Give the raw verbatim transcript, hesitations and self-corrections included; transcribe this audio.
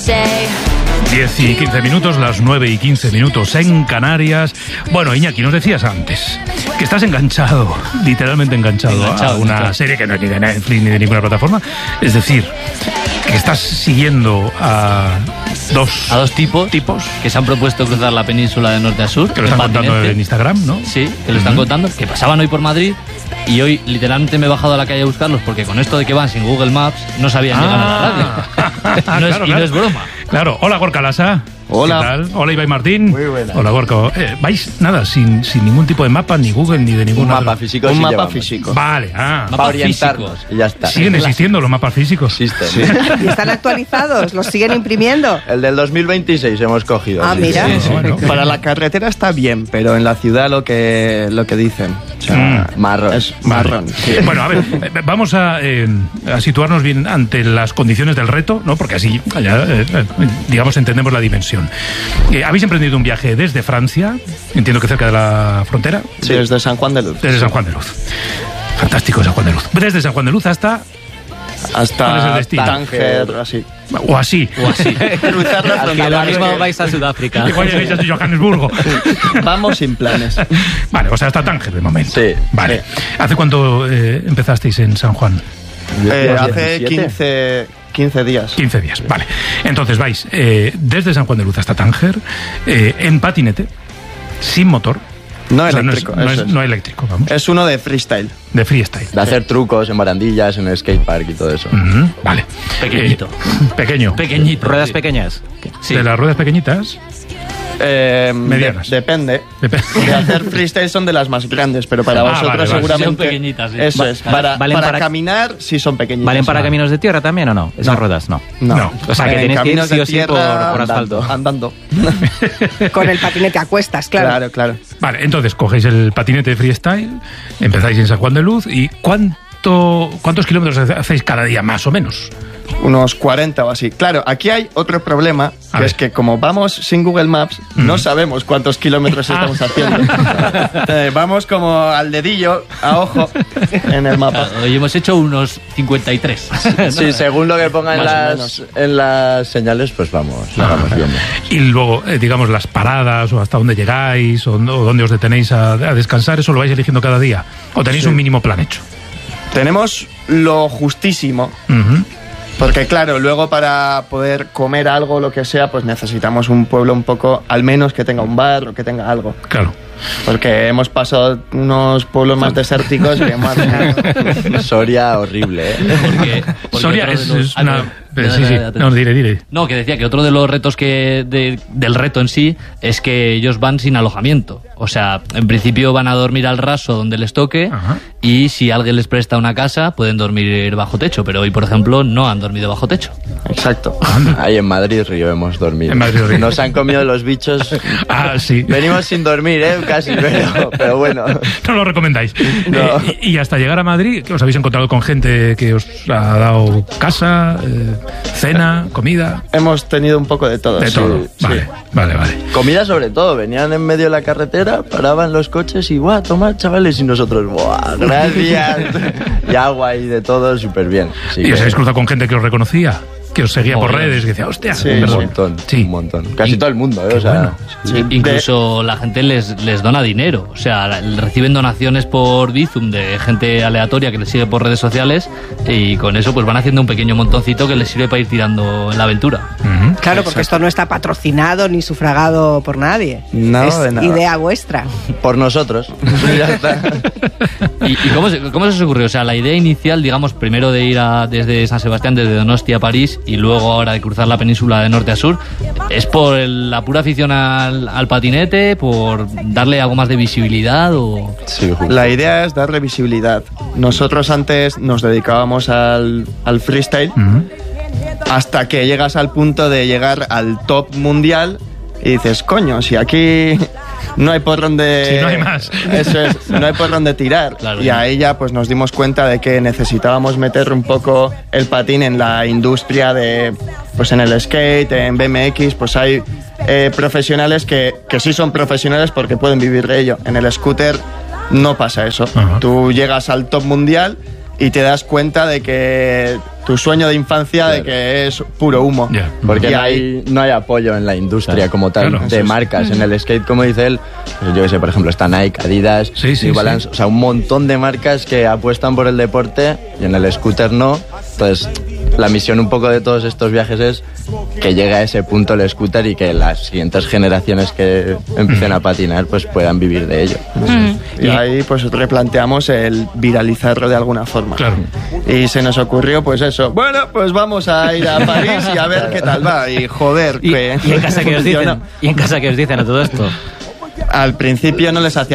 diez y quince minutos, las nueve y quince minutos en Canarias. Bueno, Iñaki, nos decías antes que estás enganchado, literalmente enganchado, enganchado a una enganchado. serie que no es ni de Netflix ni de ninguna plataforma. Es decir, que estás siguiendo a dos, a dos tipos, tipos que se han propuesto cruzar la península de norte a sur. Que lo están contando en Instagram, ¿no? Sí, que lo están uh-huh. contando, que pasaban hoy por Madrid. Y hoy literalmente me he bajado a la calle a buscarlos porque con esto de que van sin Google Maps no sabían ah. llegar a la radio. no es, claro, y claro. no es broma. Claro. Hola, Gorka Lasa. Hola. ¿Qué tal? Hola, Ibai Martín. Muy buena. Hola, Gorka. Eh, vais, nada, sin, sin ningún tipo de mapa, ni Google, ni de ningún... Un mapa físico. Un sí mapa llevamos. físico. Vale, ah. Para orientarnos y ya está. ¿Siguen existiendo los mapas físicos? Existen. Sí. ¿Y están actualizados? ¿Los siguen imprimiendo? El del dos mil veintiséis hemos cogido. Ah, sí. mira. Sí, sí. Bueno. Para la carretera está bien, pero en la ciudad lo que lo que dicen. O sea, Mm. Marrón. Es Vale. marrón. Sí. Bueno, a ver, eh, vamos a, eh, a situarnos bien ante las condiciones del reto, ¿no? Porque así, ya, eh, digamos, entendemos la dimensión. Eh, Habéis emprendido un viaje desde Francia, entiendo que cerca de la frontera. Sí, desde San Juan de Luz. Desde San Juan de Luz. Fantástico San Juan de Luz. Desde San Juan de Luz hasta... ¿Cuál es el Hasta destino? Tánger, así. O así. O así. Cruzar la Que frontera. lo mismo vais a Sudáfrica. Igual llegáis a Johannesburgo. Vamos sin planes. Vale, o sea, hasta Tánger de momento. Sí. Vale. ¿Hace cuánto eh, empezasteis en San Juan? Eh, hace diecisiete. quince, quince días. quince días, vale. Entonces vais eh, desde San Juan de Luz hasta Tánger, eh, en patinete, sin motor. No O sea, eléctrico. No es, no eso es- es. no eléctrico, vamos. Es uno de freestyle. De freestyle. De hacer trucos en barandillas, en el skatepark y todo eso. Ujú, vale. Pequeñito. Eh, pequeño. Pequeñito. Ruedas sí. pequeñas. Sí. De las ruedas pequeñitas. Eh, Medianas. de- depende. Dep- De hacer freestyle son de las más grandes, pero para Ah, vosotros vale, vale. seguramente Son pequeñitas, sí. eso Va- es. Para, ¿valen para para- caminar sí son pequeñitas. ¿Valen para caminos de tierra también o no? Esas ruedas, no. No. No. O sea, que En tienes que ir caminos sí de o sí tierra, por, por asfalto. Andando. Con el patinete a cuestas, claro. Claro, claro. Vale, entonces cogéis el patinete de freestyle, empezáis en San Juan de Luz y ¿cuánto, ¿cuántos kilómetros hacéis cada día más o menos? Unos cuarenta o así. Claro, aquí hay otro problema, A que ver. es que como vamos sin Google Maps, no sabemos cuántos kilómetros Ah. estamos haciendo. Eh, vamos como al dedillo, a ojo, en el mapa. Hoy hemos hecho unos cincuenta y tres. Sí, según lo que pongan en Más o las, en las señales, pues vamos, lo vamos viendo. Y luego, eh, digamos, las paradas o hasta dónde llegáis o, o dónde os detenéis a, a descansar, ¿eso lo vais eligiendo cada día? ¿O tenéis Sí. un mínimo plan hecho? Tenemos lo justísimo, Ujú. porque claro, luego para poder comer algo o lo que sea, pues necesitamos un pueblo un poco, al menos que tenga un bar o que tenga algo. Claro. Porque hemos pasado unos pueblos más desérticos que hemos... Soria horrible, ¿eh? Porque, porque Soria otro de es, los- es Ah, una... no, pero no, sí, no, sí. no, no, No, diré, diré. No, que decía que otro de los retos que de- del reto en sí es que ellos van sin alojamiento. O sea, en principio van a dormir al raso donde les toque Ajá. y si alguien les presta una casa pueden dormir bajo techo. Pero hoy, por ejemplo, no han dormido bajo techo. Exacto. Ahí en Madrid Río hemos dormido. En Madrid Río. Nos han comido los bichos. Ah, sí. Venimos sin dormir, ¿eh? Casi, pero, pero bueno. No lo recomendáis. No. Eh, y, y hasta llegar a Madrid, ¿os habéis encontrado con gente que os ha dado casa, eh, cena, comida? Hemos tenido un poco de todo. De sí, todo. sí. Vale, vale, vale. Comida sobre todo, venían en medio de la carretera, paraban los coches y ¡buah, tomad, chavales! Y nosotros ¡buah, gracias! Y agua y de todo, súper bien. Así ¿Y que os habéis cruzado con gente que os reconocía? Que os seguía por Mogollón. redes, que decía, hostia, Sí, un perdón. montón, Sí. un montón. Casi todo el mundo, ¿eh? Qué O sea, bueno. Sí, Incluso la gente les, les dona dinero. O sea, reciben donaciones por Bizum de gente aleatoria que les sigue por redes sociales y con eso pues van haciendo un pequeño montoncito que les sirve para ir tirando en la aventura. Ujú. Claro, porque esto no está patrocinado ni sufragado por nadie. No, es de nada. idea vuestra. por nosotros. Ya está. ¿Y, y cómo, se, cómo se os ocurrió? O sea, la idea inicial, digamos, primero de ir a, desde San Sebastián, desde Donostia a París y luego ahora de cruzar la península de norte a sur, ¿es por el- la pura afición al, al patinete, por darle algo más de visibilidad o...? Sí, justo. La idea es darle visibilidad. Nosotros antes nos dedicábamos al, al freestyle Ujú. hasta que llegas al punto de llegar al top mundial y dices, coño, si aquí no hay por dónde... Si no hay más. Eso es, no hay por dónde tirar. Claro. Y ahí ya pues nos dimos cuenta de que necesitábamos meter un poco el patín en la industria de... Pues en el skate, en B M X, pues hay eh, profesionales que, que sí son profesionales porque pueden vivir de ello. En el scooter no pasa eso. Ajá. Tú llegas al top mundial y te das cuenta de que tu sueño de infancia Claro. de que es puro humo. Ya. Porque Y no ahí- hay, no hay apoyo en la industria Claro. como tal Claro, de eso es. marcas. En el skate, como dice él, pues yo que sé, por ejemplo, está Nike, Adidas, Sí, sí, New Balance, sí. o sea, un montón de marcas que apuestan por el deporte y en el scooter no. Entonces, la misión un poco de todos estos viajes es que llegue a ese punto el scooter y que las siguientes generaciones que empiecen a patinar pues puedan vivir de ello. Y ahí pues replanteamos el viralizarlo de alguna forma. Claro. Y se nos ocurrió pues eso, bueno, pues vamos a ir a París y a ver qué tal va. Y joder, Y, que y en casa que os funcionó. dicen, y en casa que os dicen a todo esto. Al principio no les hacía